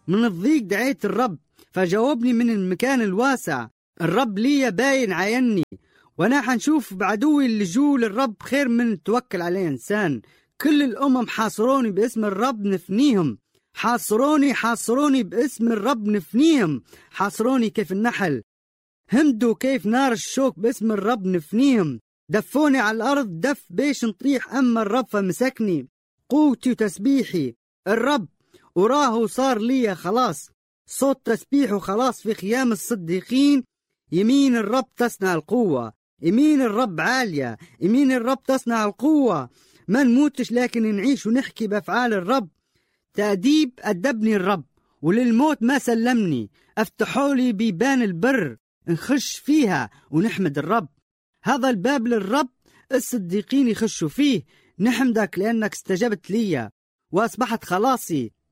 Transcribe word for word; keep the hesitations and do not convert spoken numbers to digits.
من الضيق دعيت الرب فجاوبني من المكان الواسع. الرب لي باين عيني، وانا حنشوف بعدوي اللي جو للرب خير من توكل عليه انسان. كل الامم حاصروني باسم الرب نفنيهم، حاصروني حاصروني باسم الرب نفنيهم، حاصروني كيف النحل، همدوا كيف نار الشوك باسم الرب نفنيهم. دفوني على الارض دف بيش نطيح، اما الرب فمسكني. قوتي وتسبيحي الرب، وراه صار لي خلاص. صوت تسبيحه خلاص في خيام الصديقين. يمين الرب تصنع القوة، يمين الرب عالية، يمين الرب تصنع القوة. ما نموتش لكن نعيش ونحكي بأفعال الرب. تأديب أدبني الرب وللموت ما سلمني. افتحوا لي بيبان البر نخش فيها ونحمد الرب. هذا الباب للرب الصديقين يخشوا فيه. نحمدك لأنك استجبت لي وأصبحت خلاصي.